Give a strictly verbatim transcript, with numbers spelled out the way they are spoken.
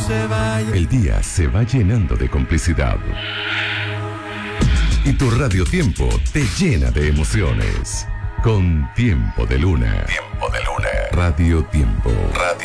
se vaya. El día se va llenando de complicidad. Y tu Radio Tiempo te llena de emociones. Con Tiempo de Luna. Tiempo de Luna. Radio Tiempo. Radio